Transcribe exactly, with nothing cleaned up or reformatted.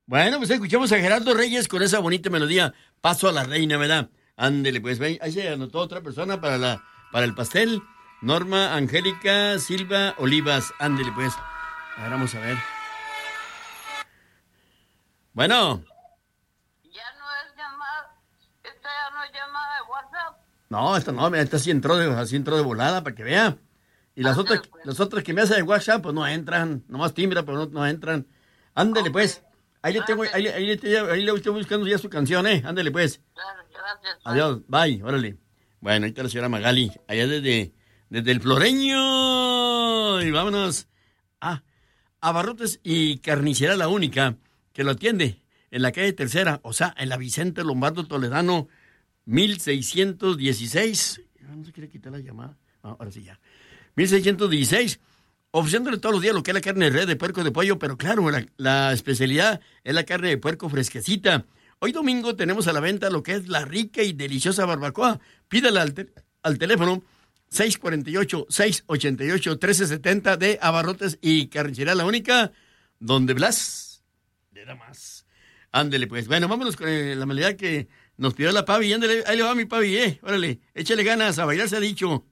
Bueno, pues escuchamos a Gerardo Reyes con esa bonita melodía, Paso a la Reina, ¿verdad? Ándele, pues, ve, ahí se anotó otra persona para la para el pastel. Norma Angélica Silva Olivas, ándele, pues. A ver, vamos a ver. Bueno. Ya no es llamada, esta ya no es llamada de WhatsApp. No, esta no, esta sí entró de, así entró de volada, para que vea. Y las Ándale, otras, pues. las otras que me hacen de WhatsApp, pues no entran, nomás timbra, pero no, no entran. Ándele, Ok. pues. Ahí le tengo, ahí, Ándale. ahí, le, ahí le estoy buscando ya su canción, ¿eh? Ándele, pues. Claro, gracias. Bye. Adiós, bye, órale. Bueno, ahí está la señora Magali, allá desde, desde el Floreño. Y vámonos a Abarrotes y Carnicería La Única, que lo atiende en la calle Tercera, o sea, en la Vicente Lombardo Toledano, mil seiscientos dieciséis. No se quiere quitar la llamada. No, ahora sí ya. mil seiscientos dieciséis. Ofreciéndole todos los días lo que es la carne de res, de puerco, de pollo, pero claro, la, la especialidad es la carne de puerco fresquecita. Hoy domingo tenemos a la venta lo que es la rica y deliciosa barbacoa. Pídala al, te- al teléfono seis cuatro ocho, seis ocho ocho, uno tres siete cero de Abarrotes y Carnicería La Única, donde Blas le da más. Ándele, pues. Bueno, vámonos con eh, la melodía que nos pidió la Pavi. Ándele, ahí le va mi Pavi, eh. Órale, échale ganas, a bailar se ha dicho.